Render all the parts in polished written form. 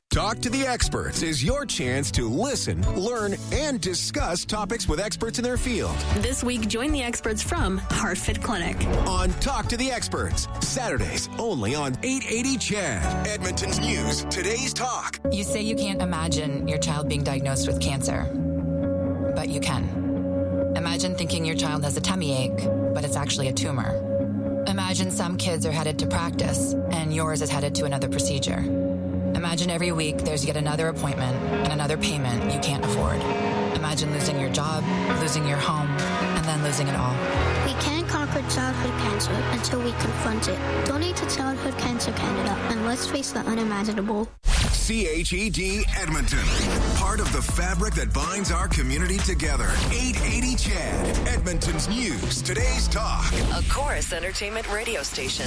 Talk to the Experts is your chance to listen, learn, and discuss topics with experts in their field. This week, join the experts from HeartFit Clinic. On Talk to the Experts, Saturdays only on 880 CHAD. Edmonton's News, Today's Talk. You say you can't imagine your child being diagnosed with cancer, but you can. Imagine thinking your child has a tummy ache, but it's actually a tumor. Imagine some kids are headed to practice, and yours is headed to another procedure. Imagine every week there's yet another appointment and another payment you can't afford. Imagine losing your job, losing your home, and then losing it all. We can't conquer childhood cancer until we confront it. Donate to Childhood Cancer Canada, and let's face the unimaginable. CHED Edmonton. Part of the fabric that binds our community together. 880 CHAD. Edmonton's News, Today's Talk. A Chorus Entertainment radio station.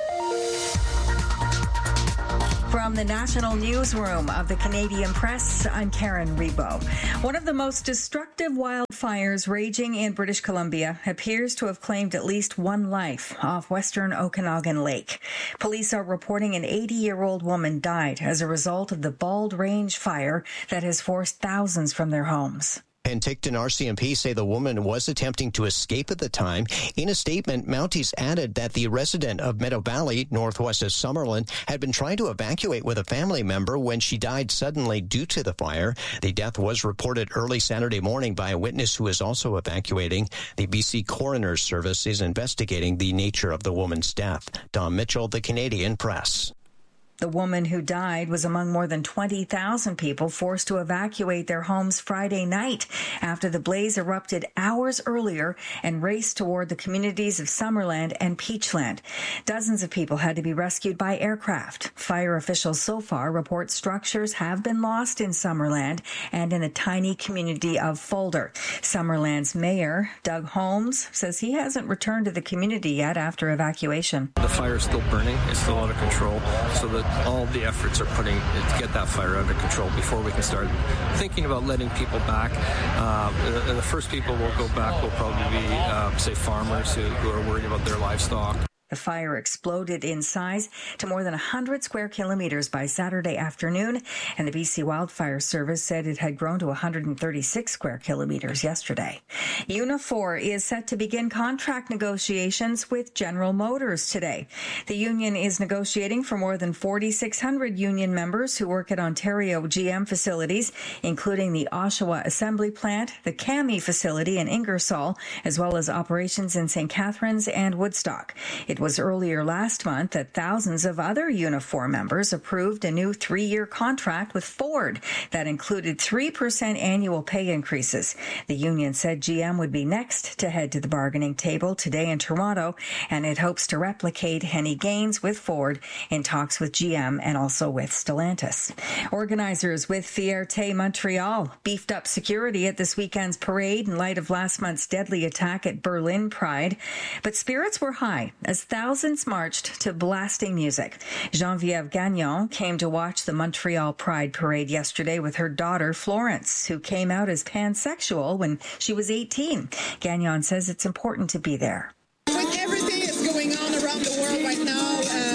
From the National Newsroom of the Canadian Press, I'm Karen Rebo. One of the most destructive wildfires raging in British Columbia appears to have claimed at least one life off western Okanagan Lake. Police are reporting an 80-year-old woman died as a result of the Bald Range fire that has forced thousands from their homes. Penticton RCMP say the woman was attempting to escape at the time. In a statement, Mounties added that the resident of Meadow Valley, northwest of Summerlin, had been trying to evacuate with a family member when she died suddenly due to the fire. The death was reported early Saturday morning by a witness who is also evacuating. The BC Coroner's Service is investigating the nature of the woman's death. Don Mitchell, the Canadian Press. The woman who died was among more than 20,000 people forced to evacuate their homes Friday night after the blaze erupted hours earlier and raced toward the communities of Summerland and Peachland. Dozens of people had to be rescued by aircraft. Fire officials so far report structures have been lost in Summerland and in the tiny community of Fulder. Summerland's mayor, Doug Holmes, says he hasn't returned to the community yet after evacuation. The fire is still burning. It's still out of control. So that all the efforts are putting to get that fire out of control before we can start thinking about letting people back. And the first people will go back will probably be, say, farmers who are worried about their livestock. The fire exploded in size to more than 100 square kilometers by Saturday afternoon, and the BC Wildfire Service said it had grown to 136 square kilometers yesterday. Unifor is set to begin contract negotiations with General Motors today. The union is negotiating for more than 4,600 union members who work at Ontario GM facilities, including the Oshawa Assembly Plant, the Kami facility in Ingersoll, as well as operations in St. Catharines and Woodstock. It was earlier last month that thousands of other Unifor members approved a new 3-year contract with Ford that included 3% annual pay increases. The union said GM would be next to head to the bargaining table today in Toronto, and it hopes to replicate any gains with Ford in talks with GM and also with Stellantis. Organizers with Fierté Montreal beefed up security at this weekend's parade in light of last month's deadly attack at Berlin Pride, but spirits were high as thousands marched to blasting music. Geneviève Gagnon came to watch the Montreal Pride Parade yesterday with her daughter, Florence, who came out as pansexual when she was 18. Gagnon says it's important to be there. With everything that's going on around the world right now,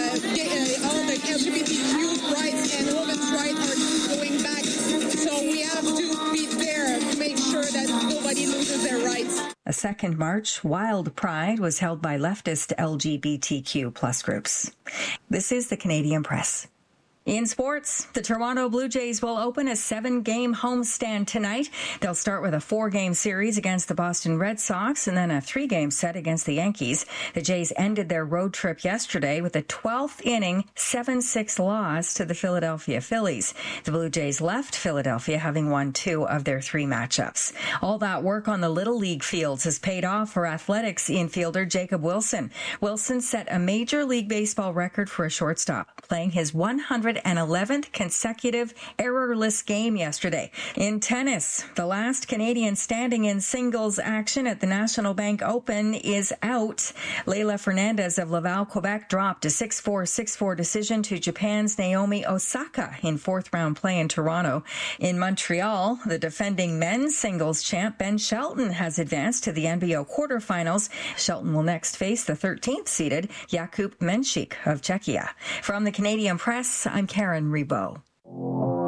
all the LGBTQ rights and women's rights are going back. So we have to be there to make sure that nobody loses their rights. A second march, Wild Pride, was held by leftist LGBTQ plus groups. This is the Canadian Press. In sports, the Toronto Blue Jays will open a 7-game homestand tonight. They'll start with a 4-game series against the Boston Red Sox and then a 3-game set against the Yankees. The Jays ended their road trip yesterday with a 12th inning 7-6 loss to the Philadelphia Phillies. The Blue Jays left Philadelphia having won 2 of their 3 matchups. All that work on the Little League fields has paid off for Athletics infielder Jacob Wilson. Wilson set a Major League Baseball record for a shortstop, playing his 111th consecutive errorless game yesterday. In tennis, the last Canadian standing in singles action at the National Bank Open is out. Leila Fernandez of Laval, Quebec dropped a 6-4, 6-4 decision to Japan's Naomi Osaka in 4th-round play in Toronto. In Montreal, the defending men's singles champ Ben Shelton has advanced to the NBO quarterfinals. Shelton will next face the 13th-seeded Jakub Menšík of Czechia. From the Canadian Press, I'm Karen Rebo.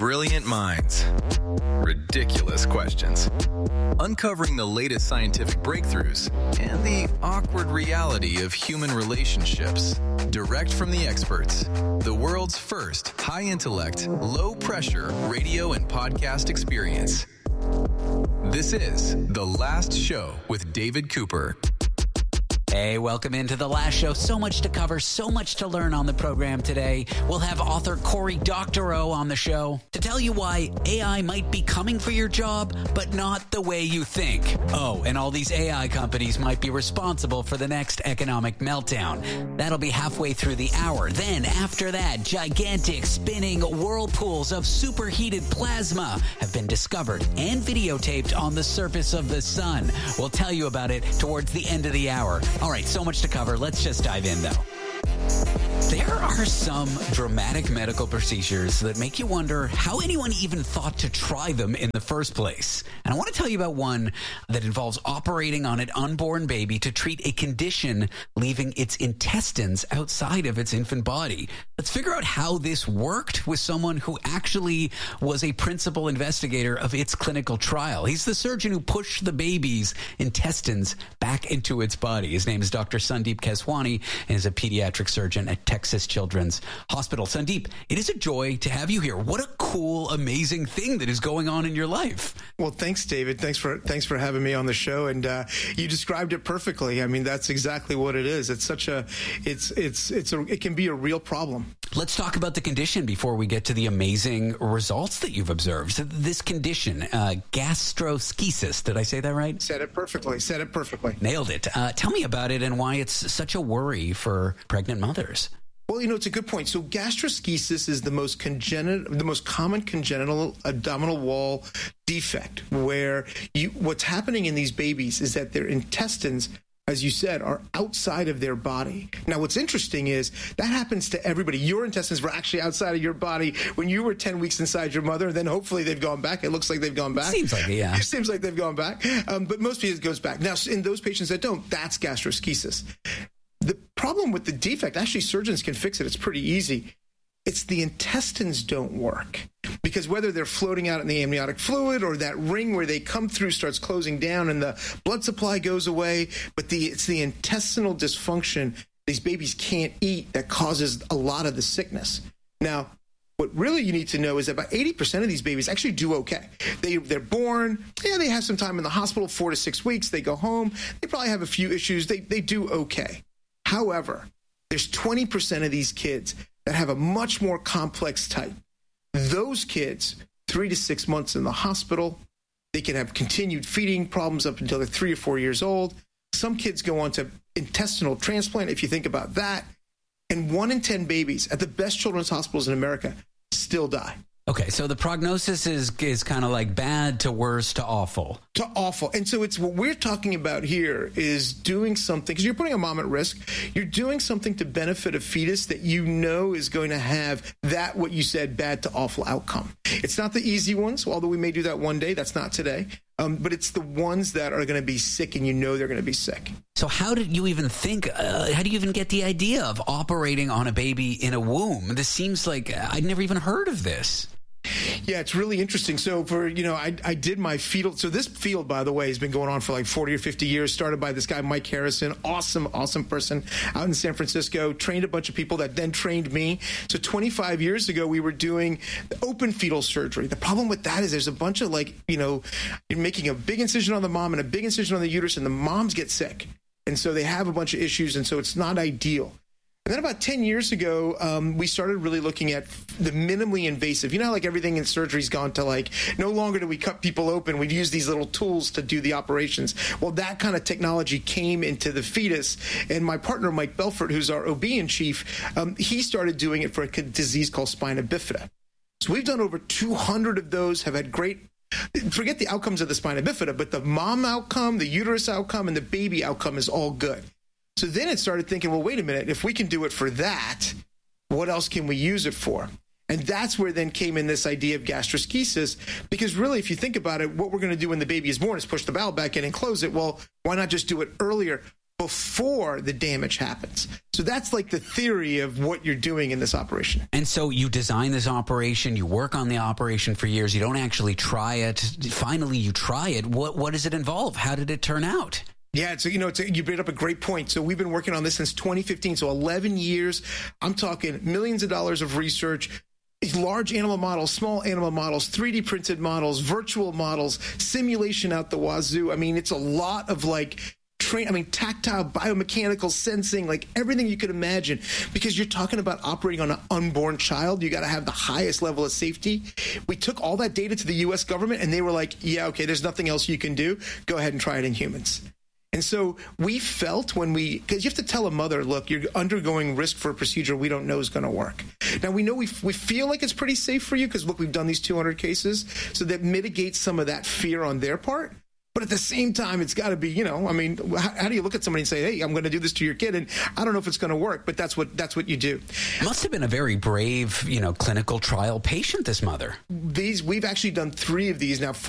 Brilliant minds. Ridiculous questions. Uncovering the latest scientific breakthroughs and the awkward reality of human relationships. Direct from the experts. The world's first high-intellect, low-pressure radio and podcast experience. This is The Last Show with David Cooper. Hey, welcome into The Last Show. So much to cover, so much to learn on the program today. We'll have author Cory Doctorow on the show to tell you why AI might be coming for your job, but not the way you think. Oh, and all these AI companies might be responsible for the next economic meltdown. That'll be halfway through the hour. Then, after that, gigantic spinning whirlpools of superheated plasma have been discovered and videotaped on the surface of the sun. We'll tell you about it towards the end of the hour. All right, so much to cover. Let's just dive in, though. There are some dramatic medical procedures that make you wonder how anyone even thought to try them in the first place. And I want to tell you about one that involves operating on an unborn baby to treat a condition leaving its intestines outside of its infant body. Let's figure out how this worked with someone who actually was a principal investigator of its clinical trial. He's the surgeon who pushed the baby's intestines back into its body. His name is Dr. Sandeep Keswani and is a pediatric surgeon at Texas Children's Hospital. Sandeep, it is a joy to have you here. What a cool, amazing thing that is going on in your life. Well, thanks, David. Thanks for having me on the show. And you described it perfectly. I mean, that's exactly what it is. It's such a, it can be a real problem. Let's talk about the condition before we get to the amazing results that you've observed. So this condition, gastroschisis, did I say that right? Said it perfectly. Nailed it. Tell me about it and why it's such a worry for pregnant mothers. Well, it's a good point. So gastroschisis is the most common congenital abdominal wall defect, where what's happening in these babies is that their intestines, as you said, are outside of their body. Now, what's interesting is that happens to everybody. Your intestines were actually outside of your body when you were 10 weeks inside your mother. Then hopefully they've gone back. It looks like they've gone back. Seems like it, yeah. It seems like they've gone back. But most people, it goes back. Now, in those patients that don't, that's gastroschisis. The problem with the defect, actually surgeons can fix it. It's pretty easy. It's the intestines don't work, because whether they're floating out in the amniotic fluid or that ring where they come through starts closing down and the blood supply goes away, but it's the intestinal dysfunction these babies can't eat that causes a lot of the sickness. Now, what really you need to know is that about 80% of these babies actually do okay. They're born, they have some time in the hospital, 4 to 6 weeks, they go home, they probably have a few issues, they do okay. However, there's 20% of these kids that have a much more complex type. Those kids, 3 to 6 months in the hospital, they can have continued feeding problems up until they're 3 or 4 years old. Some kids go on to intestinal transplant, if you think about that. And 1 in 10 babies at the best children's hospitals in America still die. Okay, so the prognosis is kind of like bad to worse to awful. To awful. And so it's what we're talking about here is doing something, because you're putting a mom at risk. You're doing something to benefit a fetus that you know is going to have that, what you said, bad to awful outcome. It's not the easy ones, although we may do that one day. That's not today. But it's the ones that are going to be sick and you know they're going to be sick. So how did you even think, how do you even get the idea of operating on a baby in a womb? This seems like I'd never even heard of this. Yeah, it's really interesting. So I did my fetal. So this field, by the way, has been going on for like 40 or 50 years, started by this guy, Mike Harrison, awesome person out in San Francisco, trained a bunch of people that then trained me. So 25 years ago, we were doing open fetal surgery. The problem with that is there's a bunch of you're making a big incision on the mom and a big incision on the uterus, and the moms get sick. And so they have a bunch of issues, and so it's not ideal. And then about 10 years ago, we started really looking at the minimally invasive. You know how everything in surgery's gone to no longer do we cut people open. We use these little tools to do the operations. Well, that kind of technology came into the fetus. And my partner, Mike Belfort, who's our OB-in-chief, he started doing it for a disease called spina bifida. So we've done over 200 of those, have had great, forget the outcomes of the spina bifida, but the mom outcome, the uterus outcome, and the baby outcome is all good. So then it started thinking, well, wait a minute, if we can do it for that, what else can we use it for? And that's where then came in this idea of gastroschisis, because really, if you think about it, what we're going to do when the baby is born is push the valve back in and close it. Well, why not just do it earlier? before the damage happens. So that's like the theory of what you're doing in this operation. And so you design this operation, you work on the operation for years, you don't actually try it. Finally, you try it. What does it involve? How did it turn out? Yeah, so you brought up a great point. So we've been working on this since 2015, so 11 years. I'm talking millions of dollars of research, large animal models, small animal models, 3D printed models, virtual models, simulation out the wazoo. I mean, it's a lot of tactile, biomechanical sensing, like everything you could imagine, because you're talking about operating on an unborn child. You got to have the highest level of safety. We took all that data to the U.S. government, and they were like, yeah, okay, there's nothing else you can do. Go ahead and try it in humans. And so we felt because you have to tell a mother, look, you're undergoing risk for a procedure we don't know is going to work. Now, we know we feel like it's pretty safe for you because, look, we've done these 200 cases, so that mitigates some of that fear on their part. But at the same time, it's got to be, how do you look at somebody and say, hey, I'm going to do this to your kid, and I don't know if it's going to work, but that's what you do. Must have been a very brave, clinical trial patient, this mother. We've actually done 3 of these now,